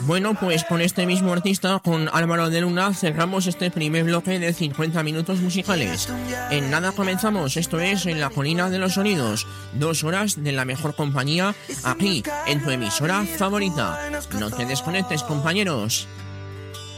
Bueno, pues con este mismo artista, con Álvaro de Luna, cerramos este primer bloque de 50 minutos musicales. En nada comenzamos, esto es En la Colina de los Sonidos, 2 horas de la mejor compañía, aquí, en tu emisora favorita. No te desconectes, compañeros.